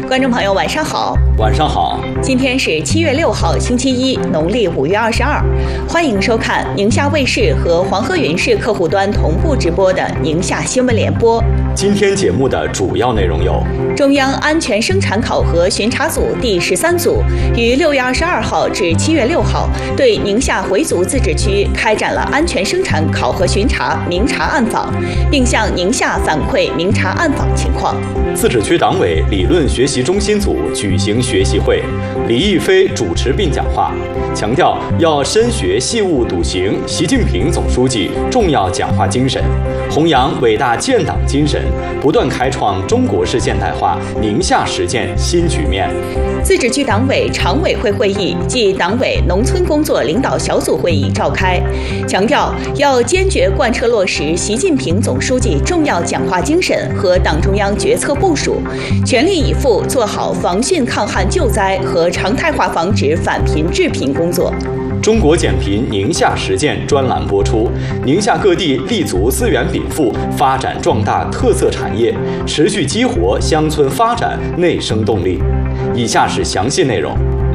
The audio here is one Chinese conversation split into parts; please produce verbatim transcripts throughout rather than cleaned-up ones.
观众朋友，晚上好。 晚上好。 今天是七月六号，星期一，农历五月二十二。欢迎收看宁夏卫视和黄河云视客户端同步直播的宁夏新闻联播。 今天节目的主要内容有： 中央安全生产考核巡查组第十三组于六月二十二号至七月六号对宁夏回族自治区开展了安全生产考核巡查明察暗访，并向宁夏反馈明察暗访情况。 自治区党委理论学习中心组举行学习会，李毅飞主持并讲话，强调要深学细务笃行习近平总书记重要讲话精神，弘扬伟大建党精神，不断开创中国式现代化宁夏实践新局面。 自治区党委常委会会议暨党委农村工作领导小组会议召开，强调要坚决贯彻落实习近平总书记重要讲话精神和党中央决策部署，全力以赴做好防汛抗旱救灾和常态化防止返贫致贫工作。 中国减贫宁夏实践专栏播出，宁夏各地立足资源禀赋，发展壮大特色产业，持续激活乡村发展内生动力。以下是详细内容。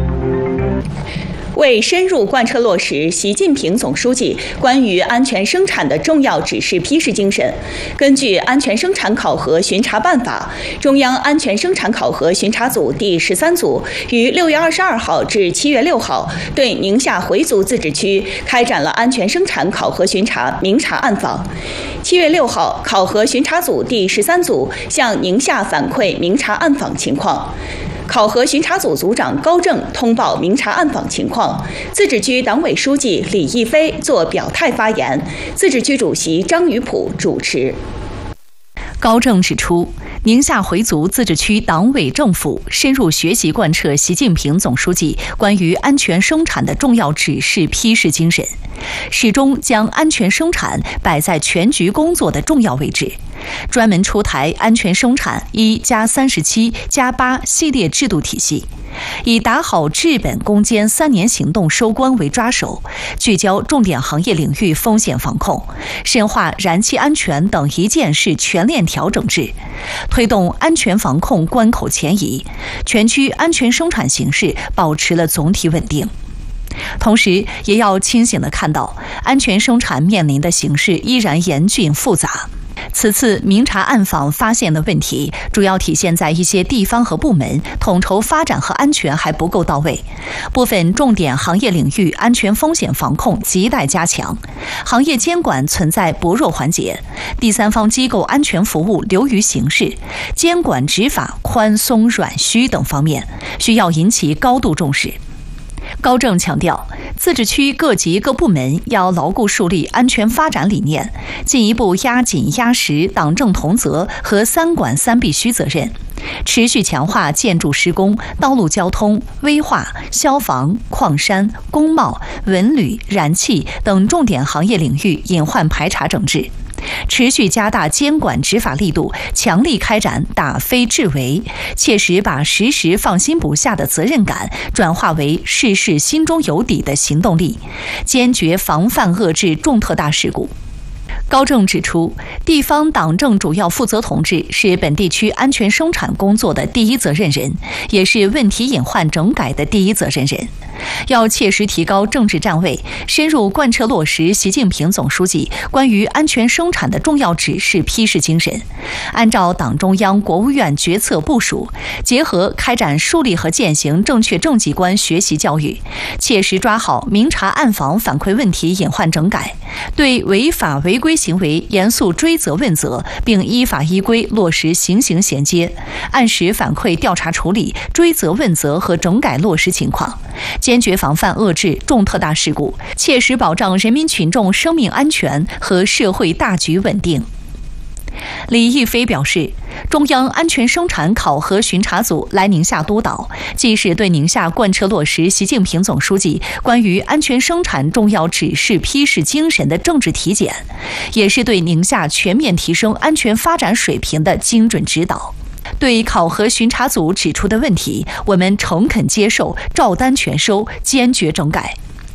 为深入贯彻落实习近平总书记关于安全生产的重要指示批示精神，根据《安全生产考核巡查办法》，中央安全生产考核巡查组第十三组于六月二十二号至七月六号对宁夏回族自治区开展了安全生产考核巡查明察暗访。七月六号，考核巡查组第十三组向宁夏反馈明察暗访情况。考核巡查组组长高正通报明察暗访情况，自治区党委书记李毅飞作表态发言，自治区主席张宇普主持。 高正指出，宁夏回族自治区党委政府深入学习贯彻习近平总书记关于安全生产的重要指示批示精神，始终将安全生产摆在全局工作的重要位置，专门出台安全生产一加三十七加八系列制度体系，以打好治本攻坚三年行动收官为抓手，聚焦重点行业领域风险防控，深化燃气安全等一件事全链调整制，推动安全防控关口前移，全区安全生产形势保持了总体稳定。同时，也要清醒地看到，安全生产面临的形势依然严峻复杂。此次明察暗访发现的问题，主要体现在一些地方和部门统筹发展和安全还不够到位，部分重点行业领域安全风险防控亟待加强，行业监管存在薄弱环节，第三方机构安全服务流于形式，监管执法宽松软虚等方面，需要引起高度重视。高正强调，自治区各级各部门要牢固树立安全发展理念，进一步压紧压实党政同责和三管三必须责任，持续强化建筑施工、道路交通、危化、消防、矿山、工贸、文旅、燃气等重点行业领域隐患排查整治，持续加大监管执法力度，强力开展打非治为，切实把时时放心不下的责任感转化为事事心中有底的行动力，坚决防范遏制重特大事故。高正指出，地方党政主要负责同志是本地区安全生产工作的第一责任人，也是问题隐患整改的第一责任人。要切实提高政治站位，深入贯彻落实习近平总书记关于安全生产的重要指示批示精神，按照党中央、国务院决策部署，结合开展树立和践行正确政绩观学习教育，切实抓好明察暗访反馈问题隐患整改，对违法违规行为严肃追责问责，并依法依规落实行刑衔接，按时反馈调查处理追责问责和整改落实情况，坚决防范遏制重特大事故，切实保障人民群众生命安全和社会大局稳定。李毅飞表示，中央安全生产考核巡查组来宁夏督导，既是对宁夏贯彻落实习近平总书记关于安全生产重要指示批示精神的政治体检，也是对宁夏全面提升安全发展水平的精准指导。对考核巡查组指出的问题，我们诚恳接受，照单全收，坚决整改。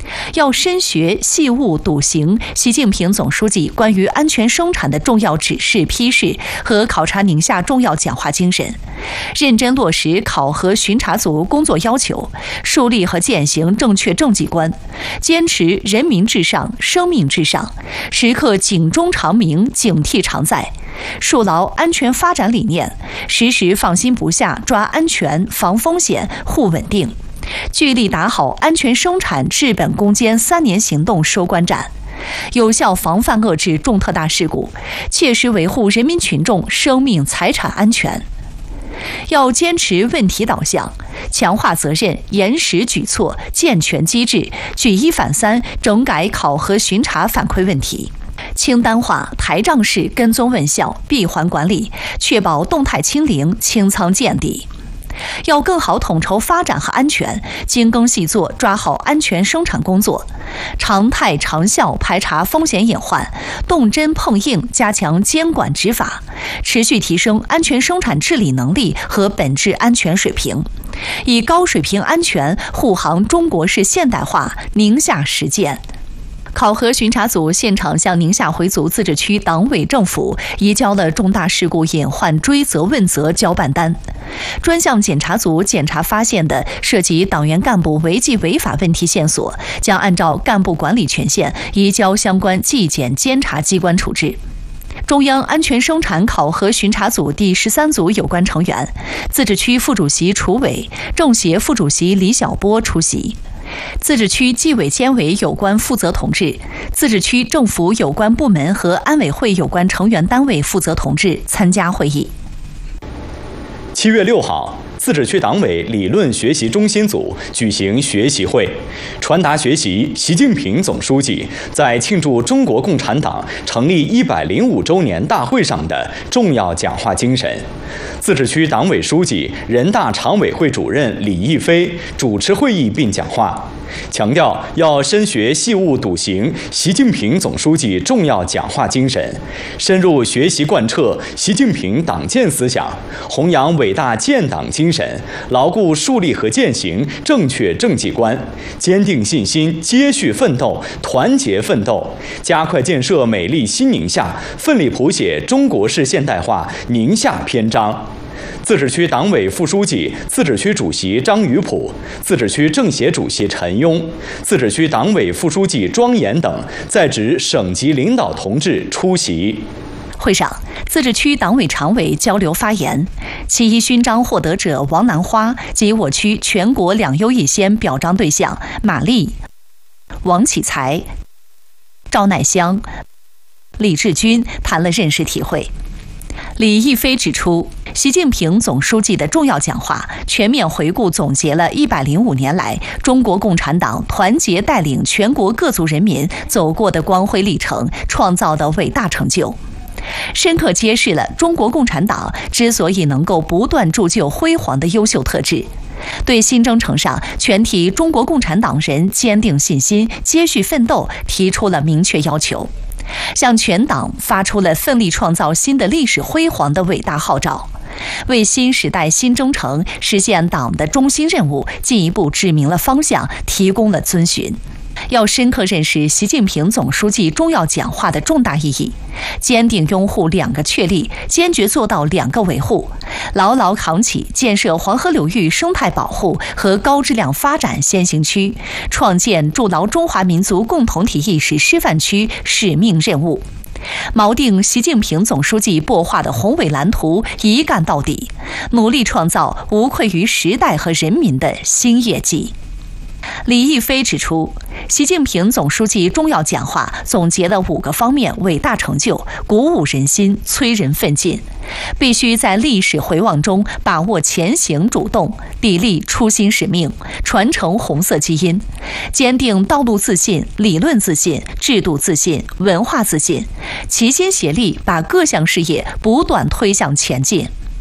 要深学细悟笃行习近平总书记关于安全生产的重要指示批示和考察宁夏重要讲话精神，认真落实考核巡查组工作要求，树立和践行正确政绩观，坚持人民至上、生命至上，时刻警钟长鸣、警惕常在，树牢安全发展理念，时时放心不下抓安全、防风险、护稳定，聚力打好安全生产治本攻坚三年行动收官战，有效防范遏制重特大事故，切实维护人民群众生命财产安全。要坚持问题导向，强化责任，严实举措，健全机制，举一反三，整改考核巡查反馈问题，清单化、台账式跟踪问效，闭环管理，确保动态清零、清仓见底。要更好统筹发展和安全，精耕细作，抓好安全生产工作，常态长效排查风险隐患，动真碰硬加强监管执法，持续提升安全生产治理能力和本质安全水平，以高水平安全护航中国式现代化宁夏实践。考核巡查组现场向宁夏回族自治区党委政府移交了重大事故隐患追责问责交办单。专项检查组检查发现的涉及党员干部违纪违法问题线索，将按照干部管理权限移交相关纪检监察机关处置。中央安全生产考核巡查组第十三组有关成员，自治区副主席楚伟、政协副主席李小波出席。自治区纪委监委有关负责同志、自治区政府有关部门和安委会有关成员单位负责同志参加会议。 七月六号，自治区党委理论学习中心组举行学习会，传达学习习近平总书记在庆祝中国共产党成立一百零五周年大会上的重要讲话精神。自治区党委书记、人大常委会主任李毅飞主持会议并讲话，强调要深学细悟笃行习近平总书记重要讲话精神，深入学习贯彻习近平党建思想，弘扬伟大建党精神，牢固树立和践行正确政绩观，坚定信心，接续奋斗，团结奋斗，加快建设美丽新宁夏，奋力谱写中国式现代化宁夏篇章。自治区党委副书记、自治区主席张宇普、自治区政协主席陈庸、自治区党委副书记庄严等在职省级领导同志出席。 会上，自治区党委常委交流发言，七一勋章获得者王兰花及我区全国两优一先表彰对象马丽、王启才、赵乃香、李志军谈了认识体会。李毅飞指出，习近平总书记的重要讲话全面回顾总结了一百零五年来中国共产党团结带领全国各族人民走过的光辉历程，创造的伟大成就，深刻揭示了中国共产党之所以能够不断铸就辉煌的优秀特质，对新征程上全体中国共产党人坚定信心、接续奋斗提出了明确要求，向全党发出了奋力创造新的历史辉煌的伟大号召，为新时代新征程实现党的中心任务进一步指明了方向，提供了遵循。要深刻认识习近平总书记重要讲话的重大意义，坚定拥护两个确立，坚决做到两个维护，牢牢扛起建设黄河流域生态保护和高质量发展先行区，创建筑牢中华民族共同体意识示范区使命任务，锚定习近平总书记擘画的宏伟蓝图，一干到底，努力创造无愧于时代和人民的新业绩。李毅飞指出，习近平总书记重要讲话总结了五个方面伟大成就，鼓舞人心，催人奋进。必须在历史回望中把握前行主动，砥砺初心使命，传承红色基因，坚定道路自信、理论自信、制度自信、文化自信，齐心协力把各项事业不断推向前进。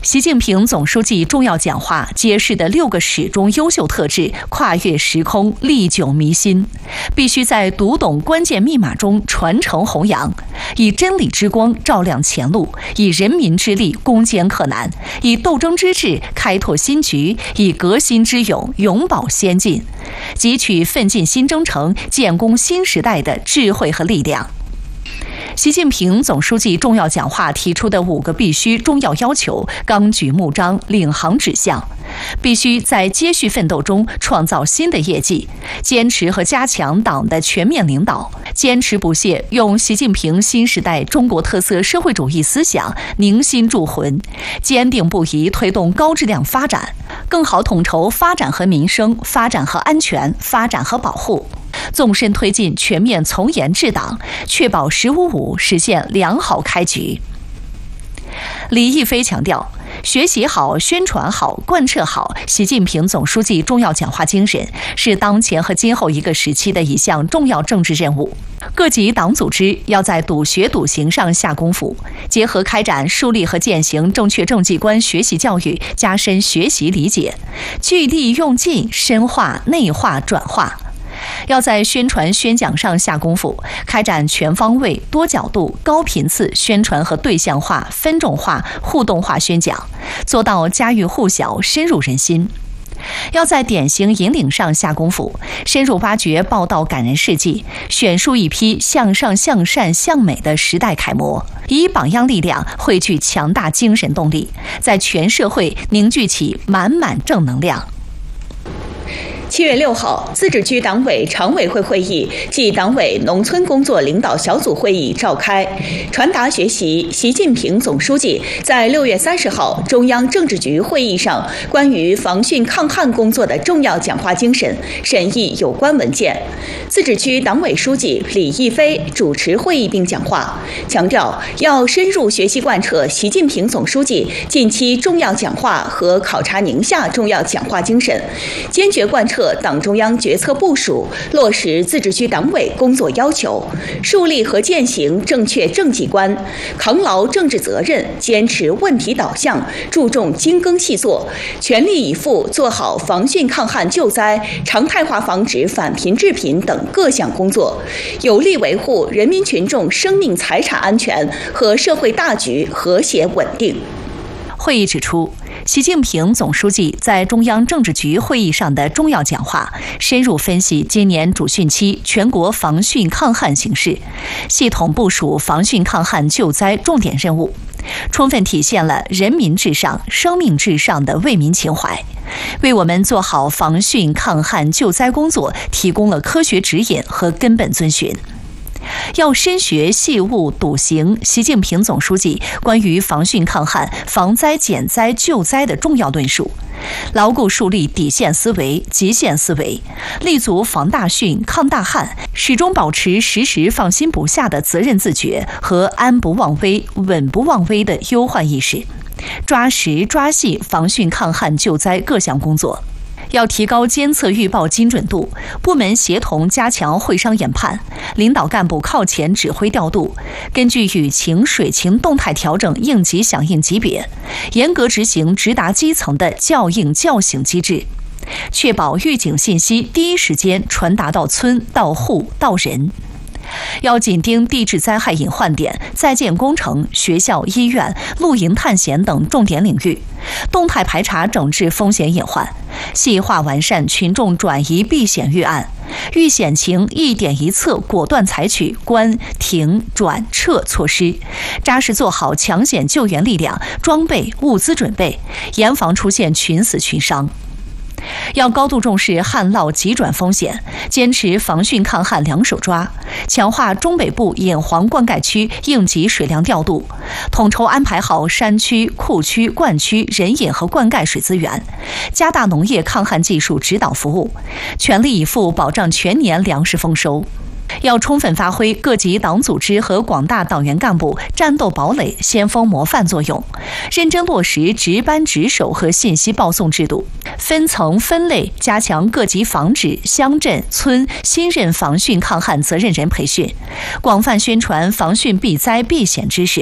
习近平总书记重要讲话揭示的六个始中优秀特质跨越时空，历久弥新，必须在读懂关键密码中传承弘扬，以真理之光照亮前路，以人民之力攻坚克难，以斗争之志开拓新局，以革新之勇永保先进，汲取奋进新征程、建功新时代的智慧和力量。习近平总书记重要讲话提出的五个必须重要要求，纲举目张，领航指向。必须在接续奋斗中创造新的业绩，坚持和加强党的全面领导，坚持不懈用习近平新时代中国特色社会主义思想凝心铸魂，坚定不移推动高质量发展，更好统筹发展和民生、发展和安全、发展和保护，纵深推进全面从严治党，确保“十五五”实现良好开局。李毅飞强调，学习好、宣传好、贯彻好习近平总书记重要讲话精神，是当前和今后一个时期的一项重要政治任务。各级党组织要在笃学笃行上下功夫，结合开展树立和践行正确政绩观学习教育，加深学习理解，聚力用劲，深化、内化、转化。要在宣传宣讲上下功夫，开展全方位、多角度、高频次宣传和对象化、分众化、互动化宣讲，做到家喻户晓、深入人心。要在典型引领上下功夫，深入挖掘报道感人事迹，选出一批向上、向善、向美的时代楷模，以榜样力量汇聚强大精神动力，在全社会凝聚起满满正能量。 七月六号，自治区党委常委会会议暨党委农村工作领导小组会议召开，传达学习习近平总书记在六月三十号中央政治局会议上关于防汛抗旱工作的重要讲话精神，审议有关文件。自治区党委书记李毅飞主持会议并讲话，强调要深入学习贯彻习近平总书记近期重要讲话和考察宁夏重要讲话精神，坚决贯彻党中央决策部署，落实自治区党委工作要求，树立和践行正确政绩观，扛牢政治责任，坚持问题导向，注重精耕细作，全力以赴做好防汛抗旱救灾、常态化防止返贫致贫等各项工作，有力维护人民群众生命财产安全和社会大局和谐稳定。 会议指出，习近平总书记在中央政治局会议上的重要讲话，深入分析今年主汛期全国防汛抗旱形势，系统部署防汛抗旱救灾重点任务，充分体现了人民至上、生命至上的为民情怀，为我们做好防汛抗旱救灾工作提供了科学指引和根本遵循。要深学细悟笃行习近平总书记关于防汛抗旱、防灾减灾救灾的重要论述，牢固树立底线思维、极限思维，立足防大汛、抗大旱，始终保持时时放心不下的责任自觉和安不忘危、稳不忘危的忧患意识，抓实抓细防汛抗旱救灾各项工作。要提高监测预报精准度，部门协同加强会商研判，领导干部靠前指挥调度，根据雨情、水情动态调整应急响应级别，严格执行直达基层的叫应叫醒机制，确保预警信息第一时间传达到村、到户、到人。要紧盯地质灾害隐患点、在建工程、学校、医院、露营探险等重点领域，动态排查整治风险隐患，细化完善群众转移避险预案，遇险情一点一策，果断采取关、停、转、撤措施，扎实做好抢险救援力量、装备、物资准备，严防出现群死群伤。要高度重视旱涝急转风险，坚持防汛抗旱两手抓，强化中北部引黄灌溉区应急水量调度，统筹安排好山区、库区、灌区人引和灌溉水资源，加大农业抗旱技术指导服务，全力以赴保障全年粮食丰收。要充分发挥各级党组织和广大党员干部战斗堡垒、先锋模范作用，认真落实值班值守和信息报送制度，分层分类加强各级防治、乡镇、村新任防汛抗旱责任人培训，广泛宣传防汛避灾避险知识，